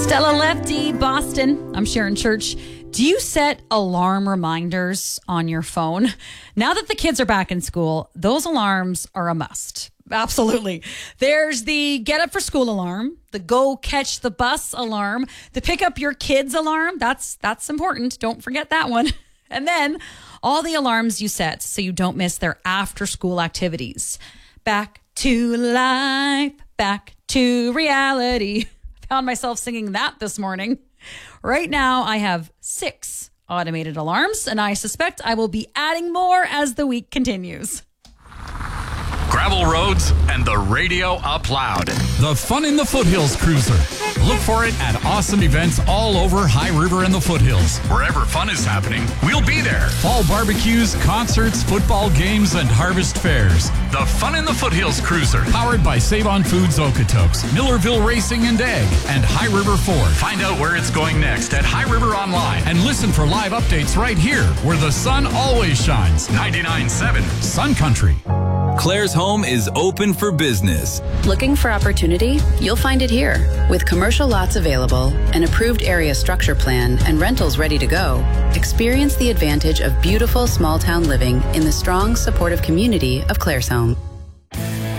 Stella Lefty, Boston. I'm Sharon Church. Do you set alarm reminders on your phone? Now that the kids are back in school, those alarms are a must. Absolutely. There's the get up for school alarm, the go catch the bus alarm, the pick up your kids alarm. That's important. Don't forget that one. And then all the alarms you set so you don't miss their after school activities. Back to life, back to reality. Found myself singing that this morning. Right now, I have 6 automated alarms, and I suspect I will be adding more as the week continues. Gravel roads and the radio up loud. The Fun in the Foothills Cruiser. Look for it at awesome events all over High River and the Foothills. Wherever fun is happening, we'll be there. Fall barbecues, concerts, football games, and harvest fairs. The Fun in the Foothills Cruiser. Powered by Save-On Foods Okotoks, Millerville Racing and Egg, and High River Ford. Find out where it's going next at High River Online. And listen for live updates right here, where the sun always shines. 99.7 Sun Country. Claire's Home is open for business. Looking for opportunity? You'll find it here. With commercial lots available, an approved area structure plan, and rentals ready to go, experience the advantage of beautiful small town living in the strong, supportive community of Claire's Home.